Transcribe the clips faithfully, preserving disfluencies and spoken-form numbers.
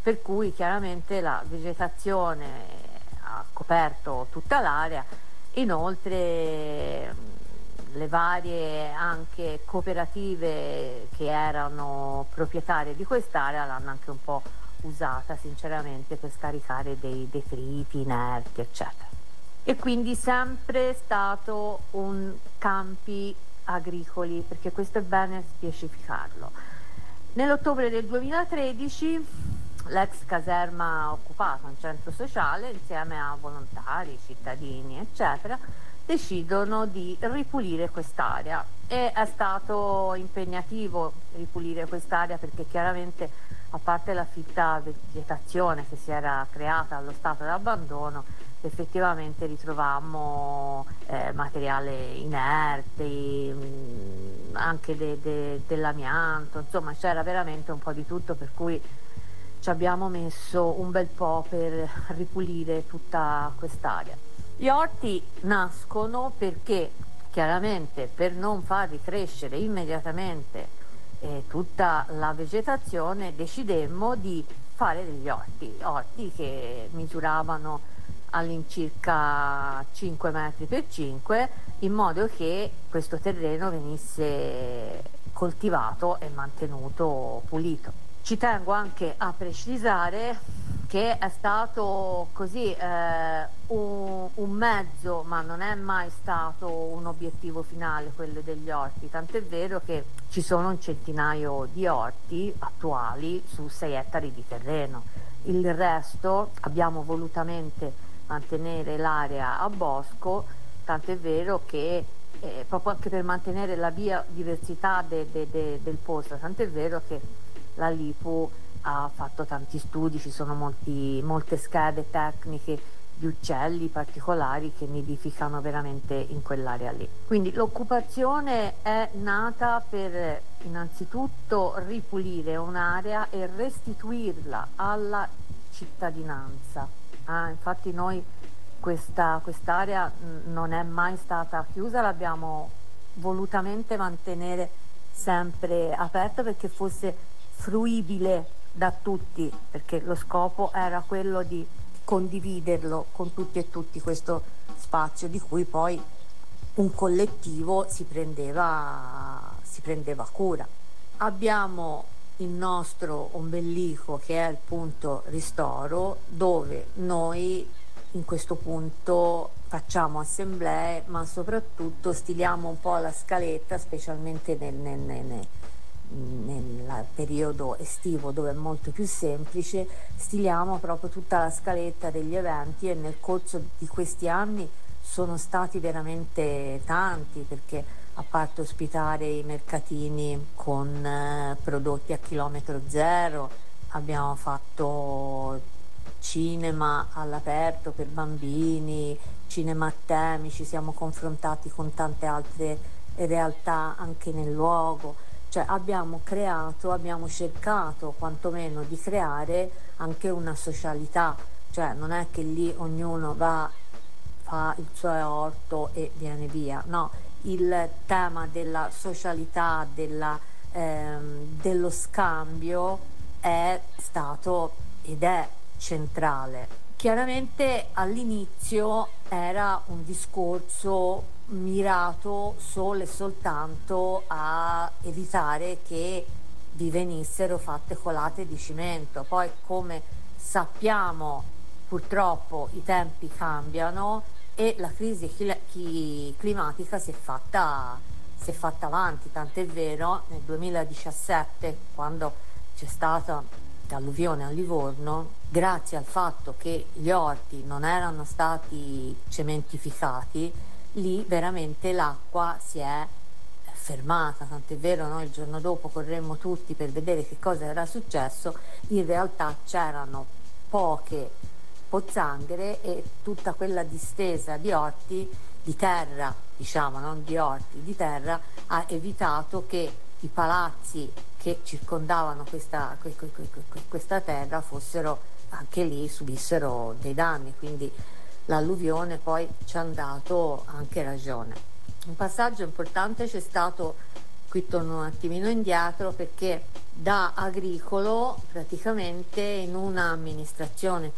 per cui chiaramente la vegetazione ha coperto tutta l'area. Inoltre mh, le varie anche cooperative che erano proprietarie di quest'area l'hanno anche un po' usata sinceramente per scaricare dei detriti inerti, eccetera. E quindi sempre stato un campi agricoli, perché questo è bene specificarlo. Nell'ottobre del duemilatredici l'ex caserma occupata, un centro sociale, insieme a volontari, cittadini, eccetera, decidono di ripulire quest'area. E è stato impegnativo ripulire quest'area perché chiaramente, a parte la fitta vegetazione che si era creata allo stato d'abbandono, effettivamente ritrovammo eh, materiale inerte, mh, anche de- de- dell'amianto, insomma c'era veramente un po' di tutto, per cui ci abbiamo messo un bel po' per ripulire tutta quest'area. Gli orti nascono perché chiaramente, per non far ricrescere immediatamente eh, tutta la vegetazione, decidemmo di fare degli orti, orti che misuravano all'incirca cinque metri per cinque, in modo che questo terreno venisse coltivato e mantenuto pulito. Ci tengo anche a precisare che è stato così eh, un, un mezzo, ma non è mai stato un obiettivo finale quello degli orti, tant'è vero che ci sono un centinaio di orti attuali su sei ettari di terreno. Il resto abbiamo volutamente mantenere l'area a bosco, tant'è vero che eh, proprio anche per mantenere la biodiversità de, de, de, del posto, tant'è vero che la LIPU ha fatto tanti studi, ci sono molti, molte schede tecniche di uccelli particolari che nidificano veramente in quell'area lì. Quindi l'occupazione è nata per innanzitutto ripulire un'area e restituirla alla cittadinanza. Ah, infatti noi questa, quest'area mh, non è mai stata chiusa, l'abbiamo volutamente mantenere sempre aperta perché fosse fruibile da tutti, perché lo scopo era quello di condividerlo con tutti e tutti, questo spazio di cui poi un collettivo si prendeva, si prendeva cura. Abbiamo il nostro ombelico che è il punto ristoro, dove noi in questo punto facciamo assemblee, ma soprattutto stiliamo un po' la scaletta, specialmente nel, nel, nel, nel periodo estivo dove è molto più semplice, stiliamo proprio tutta la scaletta degli eventi, e nel corso di questi anni sono stati veramente tanti, perché a parte ospitare i mercatini con eh, prodotti a chilometro zero, abbiamo fatto cinema all'aperto per bambini, cinema a temi, ci siamo confrontati con tante altre realtà anche nel luogo, cioè abbiamo creato, abbiamo cercato quantomeno di creare anche una socialità, cioè non è che lì ognuno va, fa il suo orto e viene via, no, il tema della socialità, della, ehm, dello scambio è stato ed è centrale. Chiaramente all'inizio era un discorso mirato solo e soltanto a evitare che vi venissero fatte colate di cemento. Poi, come sappiamo, purtroppo i tempi cambiano e la crisi chila- chi- climatica si è fatta, si è fatta avanti, tant'è vero nel duemiladiciassette, quando c'è stata l'alluvione a Livorno, grazie al fatto che gli orti non erano stati cementificati, lì veramente l'acqua si è fermata, tant'è vero noi il giorno dopo corremmo tutti per vedere che cosa era successo, in realtà c'erano poche pozzanghere e tutta quella distesa di orti, di terra, diciamo, non di orti, di terra, ha evitato che i palazzi che circondavano questa, que- que- que- que- questa terra fossero anche lì, subissero dei danni, quindi l'alluvione poi ci ha dato anche ragione. Un passaggio importante c'è stato qui torno un attimino indietro, perché da agricolo praticamente in un'amministrazione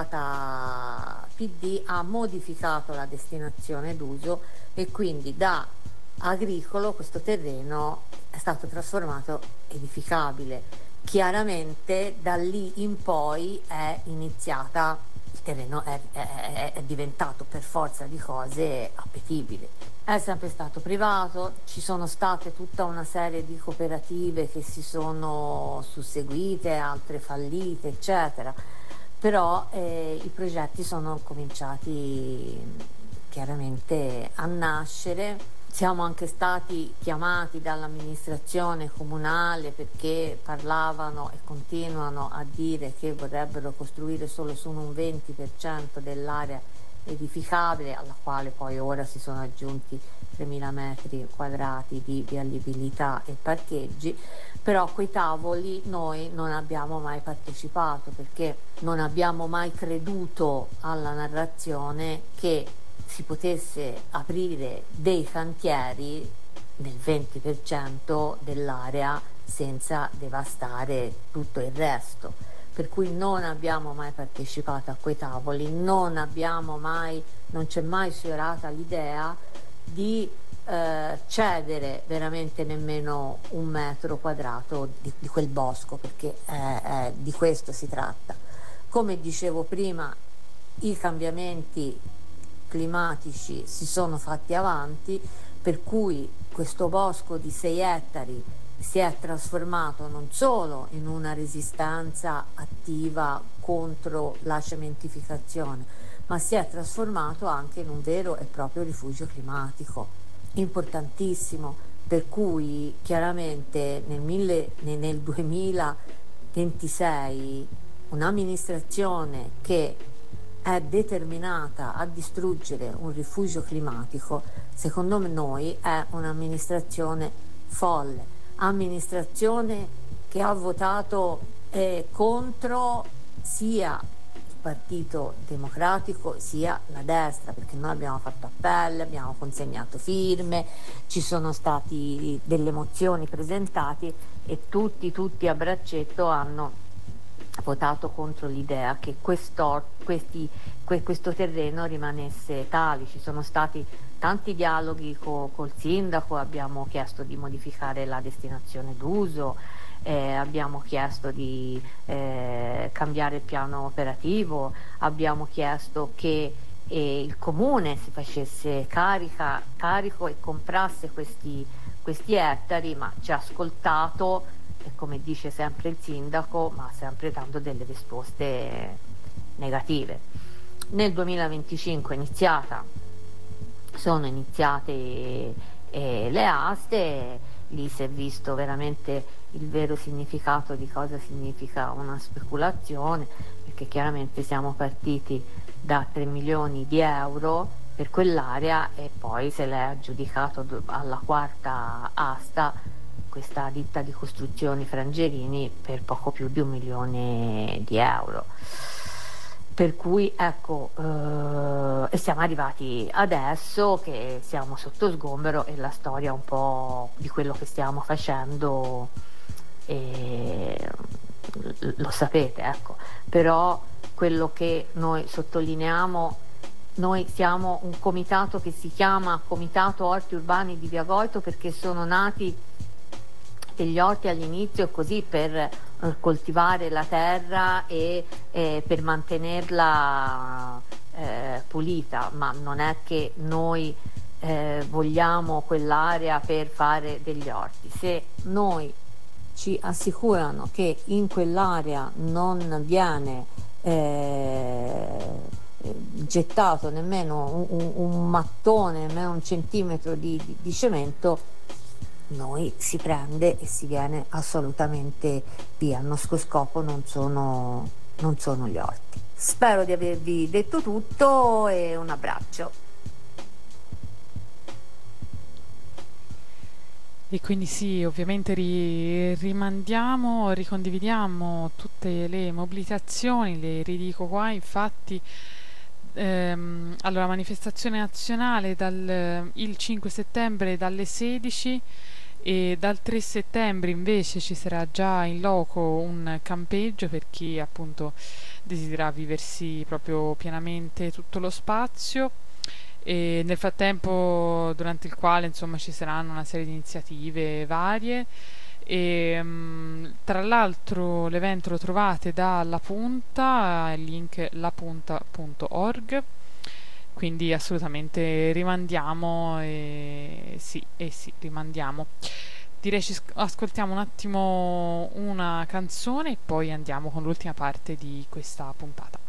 targata P D ha modificato la destinazione d'uso e quindi da agricolo questo terreno è stato trasformato edificabile. Chiaramente da lì in poi è iniziata, il terreno è, è- è diventato per forza di cose appetibile. È sempre stato privato, ci sono state tutta una serie di cooperative che si sono susseguite, altre fallite, eccetera, però eh, i progetti sono cominciati chiaramente a nascere. Siamo anche stati chiamati dall'amministrazione comunale perché parlavano e continuano a dire che vorrebbero costruire solo su un venti per cento dell'area edificabile, alla quale poi ora si sono aggiunti tremila metri quadrati di viabilità e parcheggi, però a quei tavoli noi non abbiamo mai partecipato perché non abbiamo mai creduto alla narrazione che si potesse aprire dei cantieri nel venti per cento dell'area senza devastare tutto il resto. Per cui non abbiamo mai partecipato a quei tavoli, non abbiamo mai, non c'è mai sfiorata l'idea di eh, cedere veramente nemmeno un metro quadrato di, di quel bosco, perché eh, eh, di questo si tratta. Come dicevo prima, i cambiamenti climatici si sono fatti avanti, per cui questo bosco di sei ettari si è trasformato non solo in una resistenza attiva contro la cementificazione, ma si è trasformato anche in un vero e proprio rifugio climatico, importantissimo, per cui chiaramente nel, mille, nel duemilaventisei un'amministrazione che è determinata a distruggere un rifugio climatico, secondo noi è un'amministrazione folle, amministrazione che ha votato eh, contro sia il Partito Democratico sia la destra, perché noi abbiamo fatto appelli, abbiamo consegnato firme, ci sono stati delle mozioni presentate e tutti, tutti a braccetto hanno votato contro l'idea che questo, questi, que, questo terreno rimanesse tale. Ci sono stati tanti dialoghi co, col sindaco, abbiamo chiesto di modificare la destinazione d'uso, eh, abbiamo chiesto di eh, cambiare il piano operativo, abbiamo chiesto che eh, il comune si facesse carica, carico e comprasse questi, questi ettari, ma ci ha ascoltato e come dice sempre il sindaco, ma sempre dando delle risposte negative. Nel duemilaventicinque è iniziata, sono iniziate eh, le aste, lì si è visto veramente il vero significato di cosa significa una speculazione, perché chiaramente siamo partiti da tre milioni di euro per quell'area e poi se l'è aggiudicato alla quarta asta questa ditta di costruzioni Frangerini per poco più di un milione di euro. Per cui ecco, eh, e siamo arrivati adesso che siamo sotto sgombero e la storia un po' di quello che stiamo facendo eh, lo sapete, ecco. Però quello che noi sottolineiamo, noi siamo un comitato che si chiama Comitato Orti Urbani di Via Goito perché sono nati degli orti all'inizio così per eh, coltivare la terra e eh, per mantenerla eh, pulita, ma non è che noi eh, vogliamo quell'area per fare degli orti. Se noi ci assicurano che in quell'area non viene eh, gettato nemmeno un, un, un mattone, nemmeno un centimetro di, di, di cemento, noi si prende e si viene assolutamente via. Il nostro scopo non sono, non sono gli orti. Spero di avervi detto tutto e un abbraccio. E quindi sì, ovviamente ri- rimandiamo, ricondividiamo tutte le mobilitazioni, le ridico qua, infatti ehm, allora manifestazione nazionale dal, il cinque settembre dalle sedici E dal tre settembre invece ci sarà già in loco un campeggio per chi appunto desidera viversi proprio pienamente tutto lo spazio, e nel frattempo durante il quale insomma ci saranno una serie di iniziative varie. E mm, tra l'altro l'evento lo trovate da La Punta, il link lapunta punto org, quindi assolutamente rimandiamo, e sì, e sì, rimandiamo. Direi ci sc- ascoltiamo un attimo una canzone e poi andiamo con l'ultima parte di questa puntata.